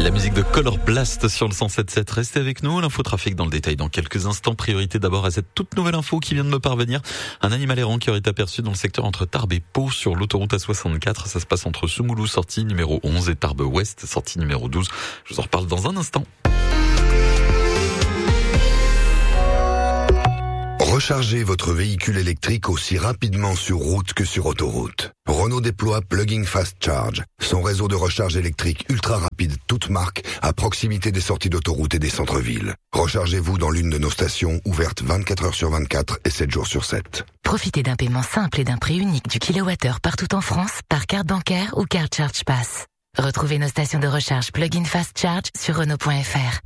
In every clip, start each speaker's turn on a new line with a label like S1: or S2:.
S1: La musique de Color Blast sur le 107.7. Restez avec nous. L'infotrafic dans le détail dans quelques instants. Priorité d'abord à cette toute nouvelle info qui vient de me parvenir. Un animal errant qui aurait été aperçu dans le secteur entre Tarbes et Pau sur l'autoroute A64. Ça se passe entre Soumoulou, sortie numéro 11 et Tarbes Ouest, sortie numéro 12. Je vous en reparle dans un instant.
S2: Rechargez votre véhicule électrique aussi rapidement sur route que sur autoroute. Renault déploie Plug-in Fast Charge, son réseau de recharge électrique ultra rapide toute marque à proximité des sorties d'autoroute et des centres-villes. Rechargez-vous dans l'une de nos stations ouvertes 24 heures sur 24 et 7 jours sur 7.
S3: Profitez d'un paiement simple et d'un prix unique du kilowattheure partout en France par carte bancaire ou carte Charge Pass. Retrouvez nos stations de recharge Plug-in Fast Charge sur Renault.fr.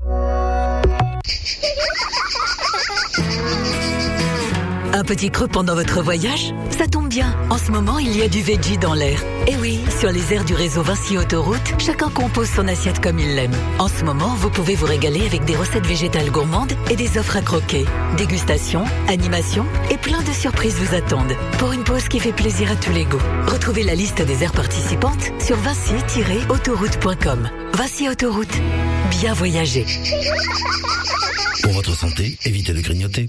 S4: Un petit creux pendant votre voyage? Ça tombe bien, en ce moment il y a du veggie dans l'air. Et oui, sur les aires du réseau Vinci Autoroute, chacun compose son assiette comme il l'aime. En ce moment, vous pouvez vous régaler avec des recettes végétales gourmandes et des offres à croquer. Dégustation, animation et plein de surprises vous attendent. Pour une pause qui fait plaisir à tous les goûts. Retrouvez la liste des aires participantes sur vinci-autoroute.com. Vinci Autoroute, bien voyager.
S5: Pour votre santé, évitez de grignoter.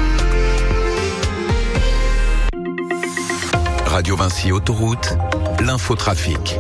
S2: Radio Vinci Autoroute, l'infotrafic.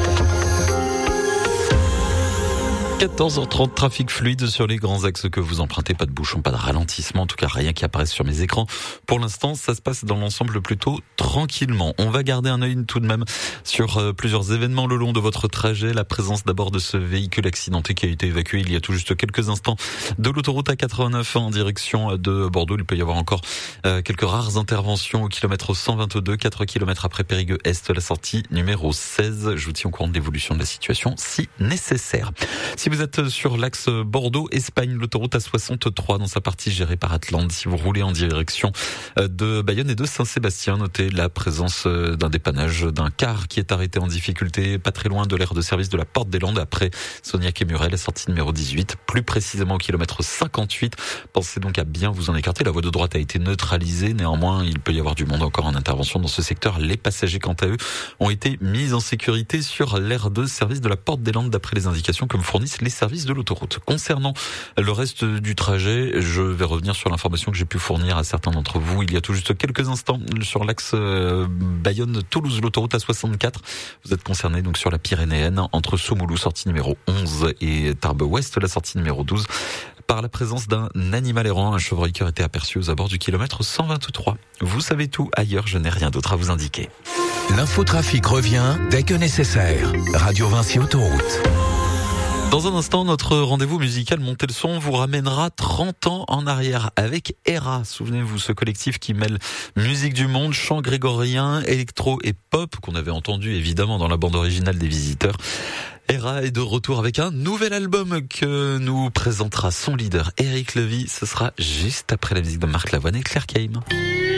S1: 14h30, trafic fluide sur les grands axes que vous empruntez, pas de bouchons, pas de ralentissement, en tout cas rien qui apparaisse sur mes écrans. Pour l'instant, ça se passe dans l'ensemble plutôt tranquillement. On va garder un œil tout de même sur plusieurs événements le long de votre trajet. La présence d'abord de ce véhicule accidenté qui a été évacué il y a tout juste quelques instants de l'autoroute A89 en direction de Bordeaux. Il peut y avoir encore quelques rares interventions au kilomètre 122, 4 km après Périgueux-Est, la sortie numéro 16. Je vous tiens au courant de l'évolution de la situation si nécessaire. Si vous êtes sur l'axe Bordeaux-Espagne, l'autoroute A63 dans sa partie gérée par Atlante, si vous roulez en direction de Bayonne et de Saint-Sébastien, notez la présence d'un dépannage d'un car qui est arrêté en difficulté, pas très loin de l'aire de service de la Porte des Landes après Sognac et Muret, la sortie numéro 18, plus précisément au kilomètre 58. Pensez donc à bien vous en écarter. La voie de droite a été neutralisée, néanmoins il peut y avoir du monde encore en intervention dans ce secteur. Les passagers quant à eux ont été mis en sécurité sur l'aire de service de la Porte des Landes d'après les indications que me fournissent les services de l'autoroute. Concernant le reste du trajet, je vais revenir sur l'information que j'ai pu fournir à certains d'entre vous il y a tout juste quelques instants sur l'axe Bayonne-Toulouse, l'autoroute A64. Vous êtes concernés donc sur la Pyrénéenne entre Soumoulou, sortie numéro 11 et Tarbes Ouest, la sortie numéro 12. Par la présence d'un animal errant, un chevreuil qui a été aperçu aux abords du kilomètre 123. Vous savez tout, ailleurs je n'ai rien d'autre à vous indiquer.
S2: L'infotrafic revient dès que nécessaire. Radio Vinci Autoroute.
S1: Dans un instant, notre rendez-vous musical Montez le son vous ramènera 30 ans en arrière avec Era. Souvenez-vous, ce collectif qui mêle musique du monde, chant grégorien, électro et pop qu'on avait entendu évidemment dans la bande originale des Visiteurs. Era est de retour avec un nouvel album que nous présentera son leader Eric Levy. Ce sera juste après la musique de Marc Lavoine et Claire Kaim.